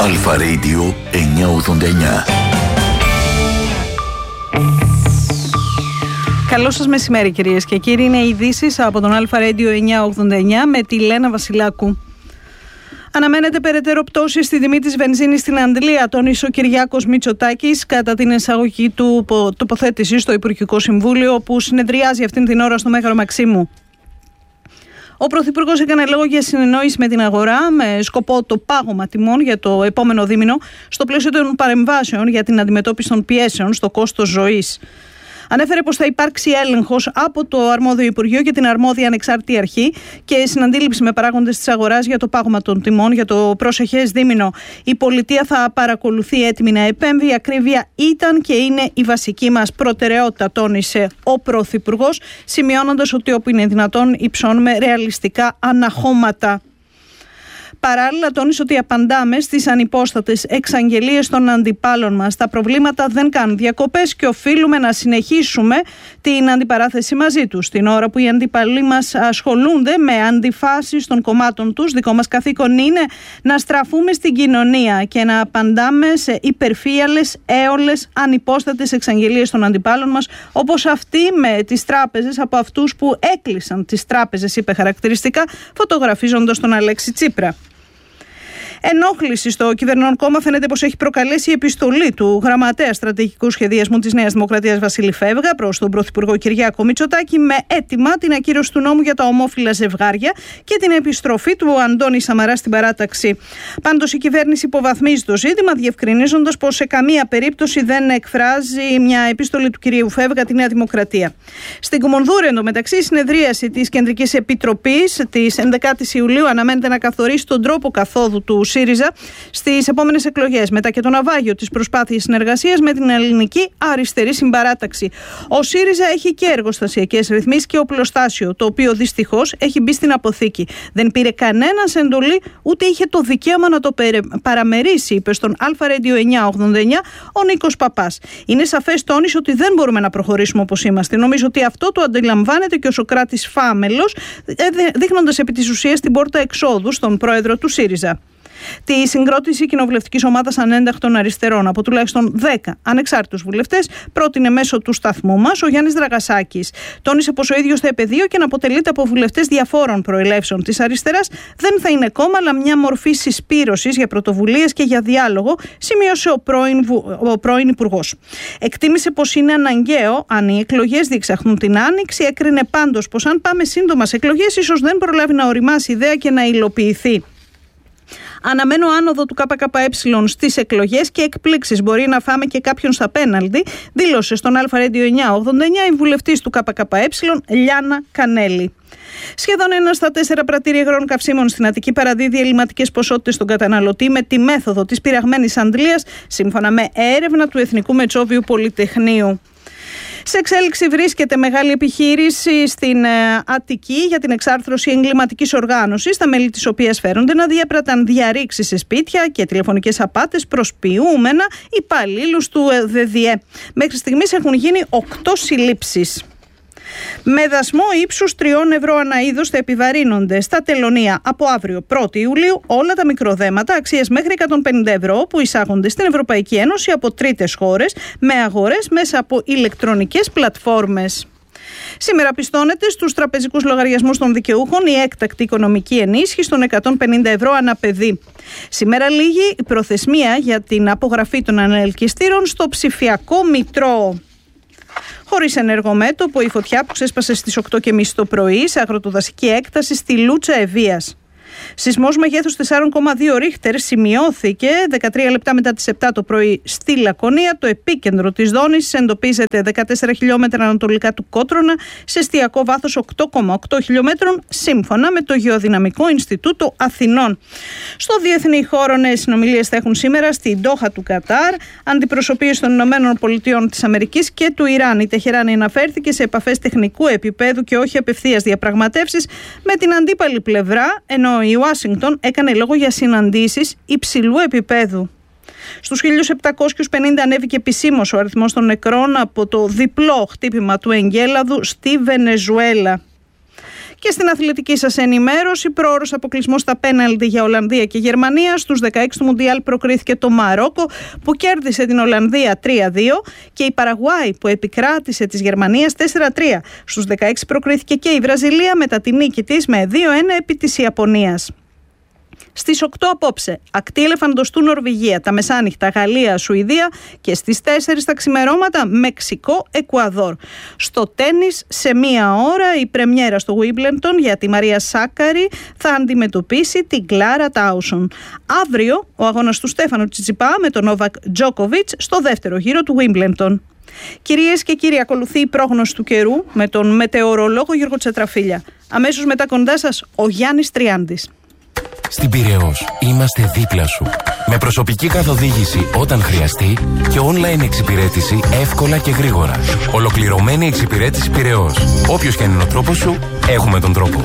Αλφα Radio 989. Καλό σας μεσημέρι, κυρίες και κύριοι. Είναι οι ειδήσεις από τον Αλφα Radio 989 με τη Λένα Βασιλάκου. Αναμένεται περαιτέρω πτώση στη τιμή της βενζίνης στην Αντλία, τόνισε ο Κυριάκος Μητσοτάκης κατά την εισαγωγή του τοποθέτηση στο Υπουργικό Συμβούλιο, που συνεδριάζει αυτήν την ώρα στο Μέγαρο Μαξίμου. Ο Πρωθυπουργός έκανε λόγο για συνεννόηση με την αγορά με σκοπό το πάγωμα τιμών για το επόμενο δίμηνο στο πλαίσιο των παρεμβάσεων για την αντιμετώπιση των πιέσεων στο κόστος ζωής. Ανέφερε πως θα υπάρξει έλεγχος από το αρμόδιο Υπουργείο και την αρμόδια ανεξάρτητη αρχή και συναντήληψη με παράγοντες της αγοράς για το πάγωμα των τιμών για το προσεχές δίμηνο. Η πολιτεία θα παρακολουθεί έτοιμη να επέμβει. Η ακρίβεια ήταν και είναι η βασική μας προτεραιότητα, τόνισε ο Πρωθυπουργός, σημειώνοντας ότι όπου είναι δυνατόν υψώνουμε ρεαλιστικά αναχώματα. Παράλληλα, τόνισε ότι απαντάμε στις ανυπόστατες εξαγγελίες των αντιπάλων μας. Τα προβλήματα δεν κάνουν διακοπές και οφείλουμε να συνεχίσουμε την αντιπαράθεση μαζί τους. Την ώρα που οι αντίπαλοι μας ασχολούνται με αντιφάσεις των κομμάτων τους, δικό μας καθήκον είναι να στραφούμε στην κοινωνία και να απαντάμε σε υπερφύαλες, έολες, ανυπόστατες εξαγγελίες των αντιπάλων μας, όπως αυτή με τις τράπεζες από αυτούς που έκλεισαν τις τράπεζες, είπε χαρακτηριστικά, φωτογραφίζοντας τον Αλέξη Τσίπρα. Ενόχληση στο κυβερνών κόμμα φαίνεται πως έχει προκαλέσει η επιστολή του Γραμματέα Στρατηγικού Σχεδιασμού της Νέας Δημοκρατίας Βασίλη Φεύγα προς τον Πρωθυπουργό Κυριάκο Μητσοτάκη με αίτημα την ακύρωση του νόμου για τα ομόφυλα ζευγάρια και την επιστροφή του Αντώνη Σαμαρά στην παράταξη. Πάντως η κυβέρνηση υποβαθμίζει το ζήτημα, διευκρινίζοντας πως σε καμία περίπτωση δεν εκφράζει μια επιστολή του κυρίου Φεύγα τη Νέα Δημοκρατία. Στην Κουμουνδούρη, εντωμεταξύ, η συνεδρίαση της Κεντρικής Επιτροπής της 11ης Ιουλίου αναμένεται να καθορίσει τον τρόπο καθόδου του ΣΥΡΙΖΑ στις επόμενες εκλογές, μετά και το ναυάγιο της προσπάθειας συνεργασίας με την Ελληνική Αριστερή Συμπαράταξη. Ο ΣΥΡΙΖΑ έχει και εργοστασιακές ρυθμίσεις και οπλοστάσιο, το οποίο δυστυχώς έχει μπει στην αποθήκη. Δεν πήρε κανένας εντολή, ούτε είχε το δικαίωμα να το παραμερίσει, είπε στον Αλφα Radio 989 ο Νίκος Παπάς. Είναι σαφές, τόνισε, ότι δεν μπορούμε να προχωρήσουμε όπως είμαστε. Νομίζω ότι αυτό το αντιλαμβάνεται και ο Σωκράτης Φάμελος, δείχνοντας επί της ουσίας την πόρτα εξόδου στον πρόεδρο του ΣΥΡΙΖΑ. Τη συγκρότηση κοινοβουλευτικής ομάδας ανένταχτων αριστερών από τουλάχιστον 10 ανεξάρτητους βουλευτές πρότεινε μέσω του σταθμού μας ο Γιάννης Δραγασάκης. Τόνισε πως ο ίδιος θα επαιδείωκε να αποτελείται από βουλευτές διαφόρων προελεύσεων της αριστεράς. Δεν θα είναι κόμμα, αλλά μια μορφή συσπήρωσης για πρωτοβουλίες και για διάλογο, σημείωσε ο πρώην Υπουργός. Εκτίμησε πως είναι αναγκαίο, αν οι εκλογές διεξαχθούν την Άνοιξη, έκρινε πάντως πως αν πάμε σύντομα σε εκλογές, ίσως δεν προλάβει να οριμάσει η ιδέα και να υλοποιηθεί. Αναμένω άνοδο του ΚΚΕ στις εκλογές και εκπλήξεις. Μπορεί να φάμε και κάποιον στα πέναλτι, δήλωσε στον Αλφα Radio 989 η βουλευτής του ΚΚΕ, Λιάννα Κανέλη. Σχεδόν 1 στα 4 πρατήρια υγρών καυσίμων στην Αττική παραδίδει ελληματικές ποσότητες στον καταναλωτή με τη μέθοδο της πυραγμένης αντλίας, σύμφωνα με έρευνα του Εθνικού Μετσόβιου Πολυτεχνείου. Σε εξέλιξη βρίσκεται μεγάλη επιχείρηση στην Αττική για την εξάρθρωση εγκληματικής οργάνωσης, τα μέλη της οποίας φέρονται να διέπραταν διαρρήξεις σε σπίτια και τηλεφωνικές απάτες προσποιούμενα υπαλλήλους του ΔΔΕ. Μέχρι στιγμής έχουν γίνει 8 συλλήψεις. Με δασμό ύψους 3 ευρώ ανά είδος θα επιβαρύνονται στα τελωνεία από αύριο 1η Ιουλίου όλα τα μικροδέματα αξίας μέχρι 150 ευρώ που εισάγονται στην Ευρωπαϊκή Ένωση από τρίτες χώρες με αγορές μέσα από ηλεκτρονικές πλατφόρμες. Σήμερα πιστώνεται στους τραπεζικούς λογαριασμούς των δικαιούχων η έκτακτη οικονομική ενίσχυση των 150 ευρώ ανά παιδί. Σήμερα λήγει η προθεσμία για την απογραφή των ανελκυστήρων στο ψηφιακό Μητρό. Χωρίς ενεργό μέτωπο, η φωτιά που ξέσπασε στις 8.30 το πρωί σε αγροτοδασική έκταση στη Λούτσα Ευβοίας. Σεισμός μεγέθους 4,2 ρίχτερ σημειώθηκε 13 λεπτά μετά τις 7 το πρωί στη Λακωνία. Το επίκεντρο της δόνησης εντοπίζεται 14 χιλιόμετρα ανατολικά του Κότρονα σε εστιακό βάθος 8,8 χιλιόμετρων σύμφωνα με το Γεωδυναμικό Ινστιτούτο Αθηνών. Στο διεθνή χώρο νέες συνομιλίες θα έχουν σήμερα στη Ντόχα του Κατάρ αντιπροσωπείες των Ηνωμένων Πολιτειών της Αμερικής και του Ιράν. Η Τεχεράνη αναφέρθηκε σε επαφές τεχνικού επίπεδου και όχι απευθείας διαπραγματεύσεις με την αντίπαλη πλευρά, ενώ η Ουάσιγκτον έκανε λόγο για συναντήσεις υψηλού επίπεδου. Στους 1.750 ανέβηκε επισήμως ο αριθμός των νεκρών από το διπλό χτύπημα του εγκέλαδου στη Βενεζουέλα. Και στην αθλητική σας ενημέρωση, πρόωρος αποκλεισμός στα πέναλτι για Ολλανδία και Γερμανία. Στους 16 του Μουντιάλ προκρίθηκε το Μαρόκο, που κέρδισε την Ολλανδία 3-2, και η Παραγουάη, που επικράτησε της Γερμανίας 4-3. Στους 16 προκρίθηκε και η Βραζιλία μετά τη νίκη της με 2-1 επί της Ιαπωνίας. Στις 8 απόψε, ακτή Ελεφαντοστού Νορβηγία, τα μεσάνυχτα Γαλλία, Σουηδία, και στις 4 τα ξημερώματα Μεξικό, Εκουαδόρ. Στο τένις, σε 1 ώρα, η πρεμιέρα στο Wimbledon για τη Μαρία Σάκαρη θα αντιμετωπίσει την Κλάρα Τάουσον. Αύριο, ο αγώνας του Στέφανου Τσιτσιπά με τον Νόβακ Τζόκοβιτς στο δεύτερο γύρο του Wimbledon. Κυρίες και κύριοι, ακολουθεί η πρόγνωση του καιρού με τον μετεωρολόγο Γιώργο Τσετραφίλια. Αμέσως μετά κοντά σας ο Γιάννης Τριάντης. Στην Πειραιώς είμαστε δίπλα σου. Με προσωπική καθοδήγηση όταν χρειαστεί και online εξυπηρέτηση εύκολα και γρήγορα. Ολοκληρωμένη εξυπηρέτηση Πειραιώς. Όποιος και είναι ο τρόπος σου, έχουμε τον τρόπο.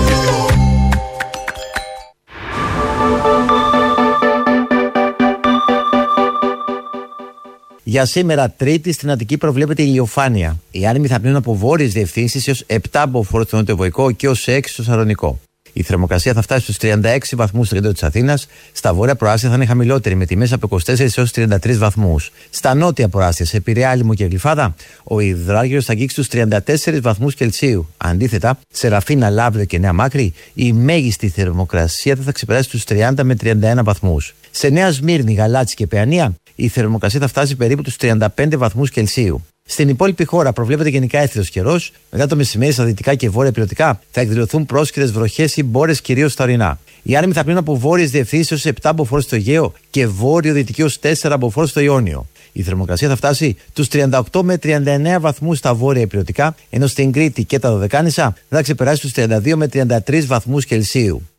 Για σήμερα, Τρίτη, στην Αττική προβλέπεται ηλιοφάνεια. Οι άνεμοι θα πνέουν από βόρειες διευθύνσεις έως 7 από φόρο στο νοτιοβοϊκό και έως 6 στο Σαλονικό. Η θερμοκρασία θα φτάσει στους 36 βαθμούς στο κέντρο της Αθήνας. Στα βόρεια προάστια θα είναι χαμηλότερη, με τιμές από 24 έως 33 βαθμούς. Στα νότια προάστια, σε Πειραιά, Λίμνο και Γλυφάδα, ο υδράργυρος θα αγγίξει τους 34 βαθμούς Κελσίου. Αντίθετα, σε Ραφίνα, Λαύριο και Νέα Μάκρη, η μέγιστη θερμοκρασία θα ξεπεράσει τους 30 με 31 βαθμούς. Σε Νέα Σμύρνη, Γαλάτσι και Παιανία, η θερμοκρασία θα φτάσει περίπου τους 35 βαθμούς Κελσίου. Στην υπόλοιπη χώρα προβλέπεται γενικά έθριος καιρός. Μετά το μεσημέρι, στα δυτικά και βόρεια υπηρετικά θα εκδηλωθούν πρόσκαιρες βροχές ή μπόρες, κυρίως στα ορεινά. Οι άνεμοι θα πνέουν από βόρειες διευθύνσεις έως 7 από φόρο στο Αιγαίο και βόρειο-δυτική έως 4 από φόρο στο Ιόνιο. Η θερμοκρασία θα φτάσει τους 38 με 39 βαθμούς στα βόρεια υπηρετικά, ενώ στην Κρήτη και τα Δωδεκάνησα θα ξεπεράσει τους 32 με 33 βαθμούς Κελσίου.